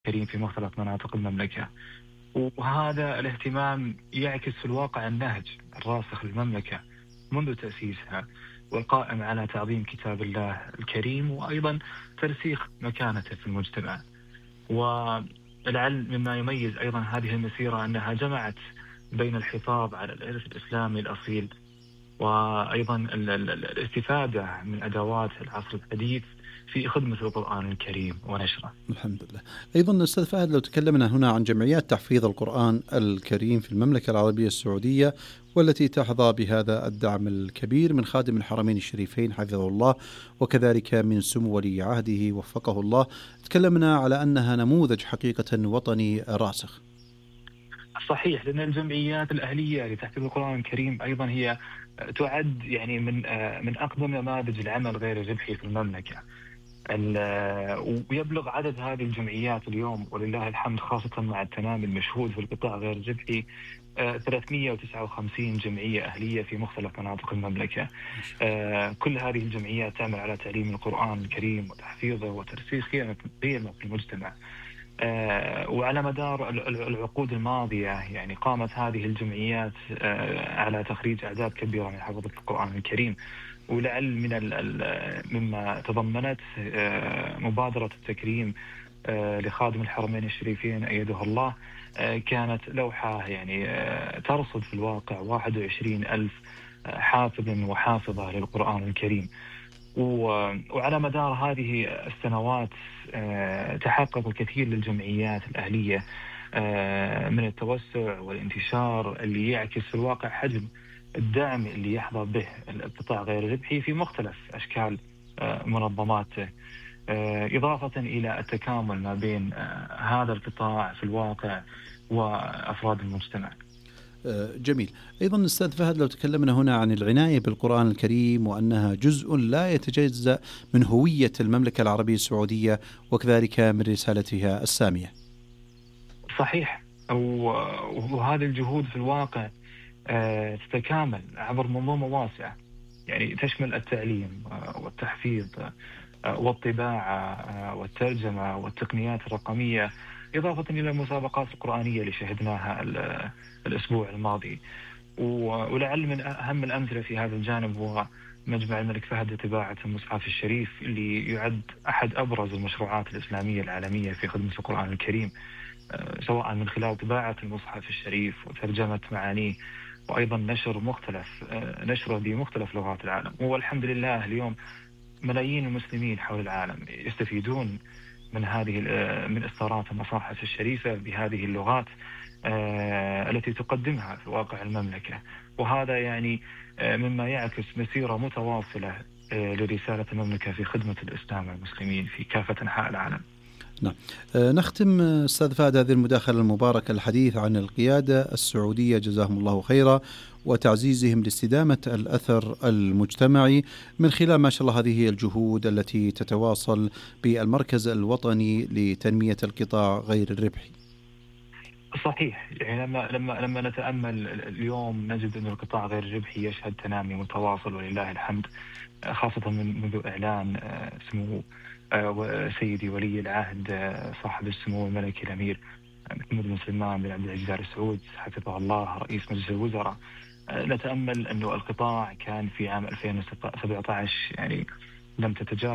الكريم في مختلف مناطق المملكة. وهذا الاهتمام يعكس في الواقع النهج الراسخ للمملكة منذ تأسيسها، والقائم على تعظيم كتاب الله الكريم، وأيضا ترسيخ مكانته في المجتمع. ولعل مما يميز أيضا هذه المسيرة أنها جمعت بين الحفاظ على الإرث الإسلامي الأصيل، وأيضا الاستفادة من أدوات العصر الحديث في خدمة القرآن الكريم ونشره. الحمد لله. أيضا أستاذ فهد، لو تكلمنا هنا عن جمعيات تحفيظ القرآن الكريم في المملكة العربية السعودية، والتي تحظى بهذا الدعم الكبير من خادم الحرمين الشريفين حفظه الله، وكذلك من سمو ولي عهده وفقه الله، تكلمنا على أنها نموذج حقيقة وطني راسخ. صحيح، لأن الجمعيات الأهلية لتحفيظ القرآن الكريم أيضا هي تعد يعني من أقدم نماذج العمل غير الربحي في المملكة. ويبلغ عدد هذه الجمعيات اليوم ولله الحمد، خاصة مع التنامي المشهود في القطاع غير الربحي، 359 جمعية أهلية في مختلف مناطق المملكة. كل هذه الجمعيات تعمل على تعليم القرآن الكريم وتحفيظه وترسيخ قيمه في المجتمع. وعلى مدار العقود الماضية يعني قامت هذه الجمعيات على تخريج أعداد كبيرة من حفظة القرآن الكريم. ولعل مما تضمنت مبادرة التكريم لخادم الحرمين الشريفين أيده الله، كانت لوحة يعني ترصد في الواقع 21,000 حافظ وحافظة للقرآن الكريم. وعلى مدار هذه السنوات تحقق الكثير للجمعيات الأهلية من التوسع والانتشار، اللي يعكس في الواقع حجم الدعم اللي يحظى به القطاع غير الربحي في مختلف أشكال منظماته، إضافة إلى التكامل ما بين هذا القطاع في الواقع وأفراد المجتمع. جميل. أيضا أستاذ فهد، لو تكلمنا هنا عن العناية بالقرآن الكريم وأنها جزء لا يتجزأ من هوية المملكة العربية السعودية، وكذلك من رسالتها السامية. صحيح، وهذه الجهود في الواقع تتكامل عبر منظومة واسعة، يعني تشمل التعليم والتحفيظ والطباعة والترجمة والتقنيات الرقمية، إضافة إلى المسابقات القرآنية اللي شهدناها الأسبوع الماضي. ولعل من أهم الأمثلة في هذا الجانب هو مجمع الملك فهد لطباعة المصحف الشريف، اللي يعد أحد أبرز المشروعات الإسلامية العالمية في خدمة القرآن الكريم، سواء من خلال طباعة المصحف الشريف وترجمة معانيه، وأيضا نشره بمختلف لغات العالم. والحمد لله اليوم ملايين المسلمين حول العالم يستفيدون من إصدارات المصاحف الشريفة بهذه اللغات التي تقدمها في واقع المملكة. وهذا يعني مما يعكس مسيرة متواصلة لرسالة المملكة في خدمة الإسلام والمسلمين في كافة أنحاء العالم. نعم. نختم أستاذ فهد هذه المداخلة المباركة الحديث عن القيادة السعودية جزاهم الله خيرا، وتعزيزهم لاستدامة الأثر المجتمعي من خلال ما شاء الله هذه الجهود التي تتواصل بالمركز الوطني لتنمية القطاع غير الربحي. صحيح، يعني لما نتأمل اليوم نجد أن القطاع غير الربحي يشهد تنامي متواصل ولله الحمد، خاصة منذ إعلان سمو وسيدي ولي العهد صاحب السمو الملكي الأمير محمد بن سلمان بن عبد العزيز آل سعود حفظه الله رئيس مجلس الوزراء. نتأمل أنه القطاع كان في عام 2017 يعني لم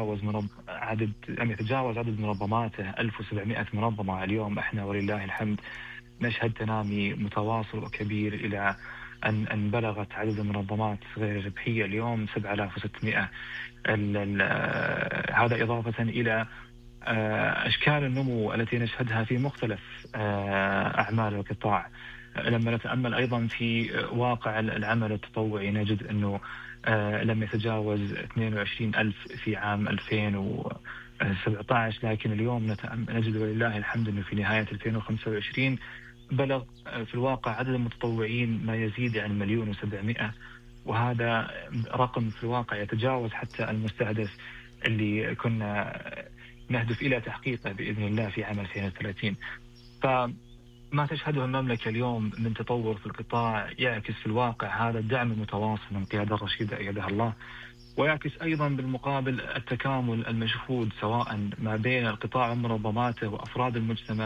يتجاوز عدد منظماته 1700 منظمة. اليوم احنا ولله الحمد نشهد تنامي متواصل وكبير إلى أن بلغت عدد المنظمات غير الربحية اليوم 7600. هذا إضافة إلى أشكال النمو التي نشهدها في مختلف أعمال القطاع. لما نتأمل أيضا في واقع العمل التطوعي نجد أنه لم يتجاوز 22,000 في عام 2017، لكن اليوم نجد ولله الحمد أنه في نهاية 2025 بلغ في الواقع عدد المتطوعين ما يزيد عن 1,700,000، وهذا رقم في الواقع يتجاوز حتى المستهدف اللي كنا نهدف إلى تحقيقه بإذن الله في عام 2030. فما تشهده المملكة اليوم من تطور في القطاع يعكس في الواقع هذا الدعم المتواصل من القيادة الرشيدة أيدها الله ويعكس أيضا بالمقابل التكامل المشهود سواء ما بين القطاع ومنظماته وأفراد المجتمع